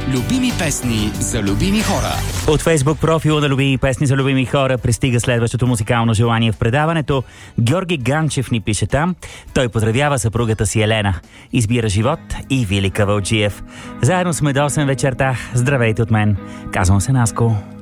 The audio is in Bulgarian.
Любими песни за любими хора. От Фейсбук профила на Любими песни за любими хора пристига следващото музикално желание в предаването. Георги Ганчев ни пише там. Той поздравява съпругата си Елена. Избира живот и Вили Кавалджиев. Заедно сме до 8 вечерта. Здравейте от мен. Казвам се Наско.